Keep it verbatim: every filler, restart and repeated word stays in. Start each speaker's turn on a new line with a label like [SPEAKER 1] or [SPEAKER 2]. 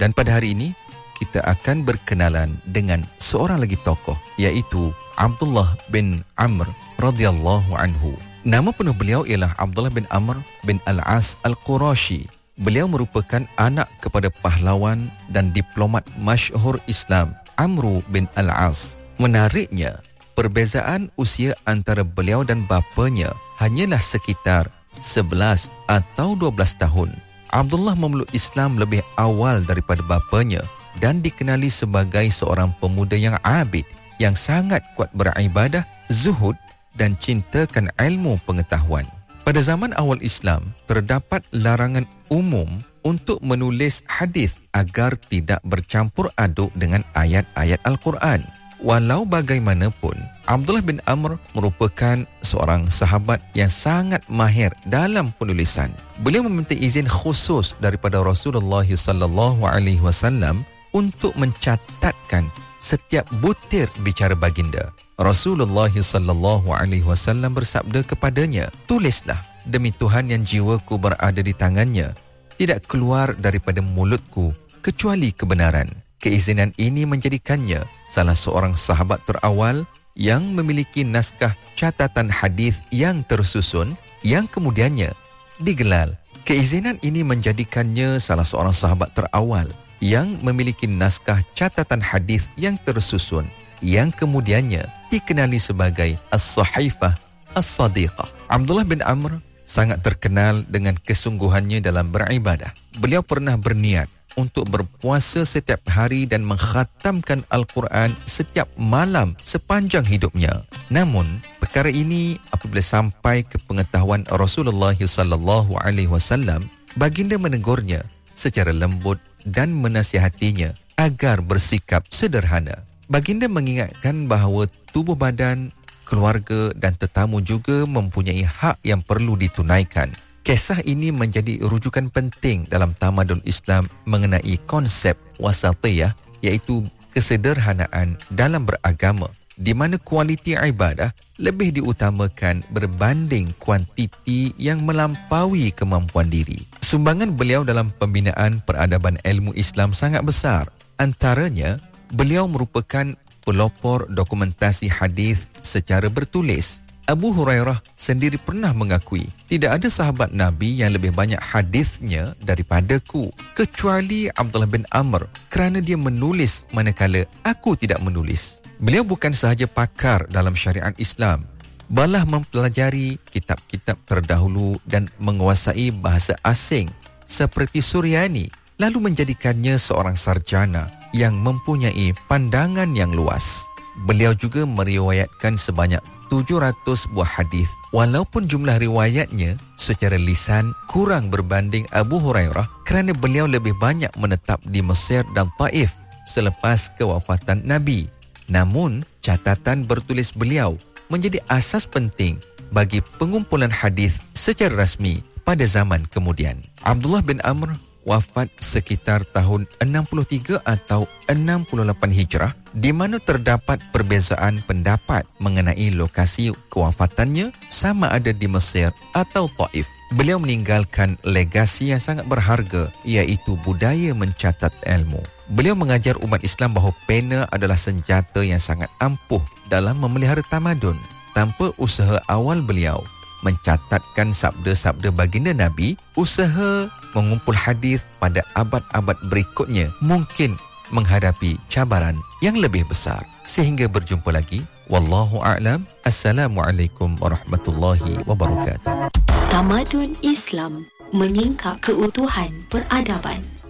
[SPEAKER 1] Dan pada hari ini, kita akan berkenalan dengan seorang lagi tokoh, iaitu Abdullah bin Amr radhiyallahu anhu. Nama penuh beliau ialah Abdullah bin Amr bin Al-As Al-Qurashi. Beliau merupakan anak kepada pahlawan dan diplomat masyhur Islam, Amru bin Al-As. Menariknya, perbezaan usia antara beliau dan bapanya hanyalah sekitar sebelas atau dua belas tahun. Abdullah memeluk Islam lebih awal daripada bapanya dan dikenali sebagai seorang pemuda yang abid, yang sangat kuat beribadah, zuhud dan cintakan ilmu pengetahuan. Pada zaman awal Islam, terdapat larangan umum untuk menulis hadis agar tidak bercampur aduk dengan ayat-ayat Al-Quran. Walau bagaimanapun, Abdullah bin Amr merupakan seorang sahabat yang sangat mahir dalam penulisan. Beliau meminta izin khusus daripada Rasulullah sallallahu alaihi wasallam untuk mencatatkan setiap butir bicara baginda. Rasulullah sallallahu alaihi wasallam bersabda kepadanya, "Tulislah, demi Tuhan yang jiwaku berada di tangannya, tidak keluar daripada mulutku kecuali kebenaran." Keizinan ini menjadikannya salah seorang sahabat terawal yang memiliki naskah catatan hadis yang tersusun yang kemudiannya digelar. Keizinan ini menjadikannya salah seorang sahabat terawal yang memiliki naskah catatan hadis yang tersusun yang kemudiannya dikenali sebagai As-Sahifah As-Sadiqah. Abdullah bin Amr sangat terkenal dengan kesungguhannya dalam beribadah. Beliau pernah berniat untuk berpuasa setiap hari dan mengkhatamkan Al-Quran setiap malam sepanjang hidupnya. Namun, perkara ini apabila sampai ke pengetahuan Rasulullah sallallahu alaihi wasallam, baginda menegurnya secara lembut dan menasihatinya agar bersikap sederhana. Baginda mengingatkan bahawa tubuh badan, keluarga dan tetamu juga mempunyai hak yang perlu ditunaikan. Kisah ini menjadi rujukan penting dalam tamadun Islam mengenai konsep wasatiyah, iaitu kesederhanaan dalam beragama, di mana kualiti ibadah lebih diutamakan berbanding kuantiti yang melampaui kemampuan diri. Sumbangan beliau dalam pembinaan peradaban ilmu Islam sangat besar. Antaranya, beliau merupakan pelopor dokumentasi hadis secara bertulis. Abu Hurairah sendiri pernah mengakui, tidak ada sahabat Nabi yang lebih banyak hadisnya daripadaku kecuali Abdullah bin Amr, kerana dia menulis manakala aku tidak menulis. Beliau bukan sahaja pakar dalam syariat Islam, malah mempelajari kitab-kitab terdahulu dan menguasai bahasa asing seperti Suryani, lalu menjadikannya seorang sarjana yang mempunyai pandangan yang luas. Beliau juga meriwayatkan sebanyak tujuh ratus buah hadis, walaupun jumlah riwayatnya secara lisan kurang berbanding Abu Hurairah kerana beliau lebih banyak menetap di Mesir dan Taif selepas kewafatan Nabi. Namun, catatan bertulis beliau menjadi asas penting bagi pengumpulan hadis secara rasmi pada zaman kemudian. Abdullah bin Amr wafat sekitar tahun enam puluh tiga atau enam puluh lapan Hijrah, di mana terdapat perbezaan pendapat mengenai lokasi kewafatannya, sama ada di Mesir atau Taif. Beliau meninggalkan legasi yang sangat berharga, iaitu budaya mencatat ilmu. Beliau mengajar umat Islam bahawa pena adalah senjata yang sangat ampuh dalam memelihara tamadun. Tanpa usaha awal beliau mencatatkan sabda-sabda baginda Nabi, usaha mengumpul hadis pada abad-abad berikutnya mungkin menghadapi cabaran yang lebih besar. Sehingga berjumpa lagi. Wallahu a'lam. Assalamualaikum warahmatullahi wabarakatuh.
[SPEAKER 2] Tamadun Islam menyingkap keutuhan peradaban.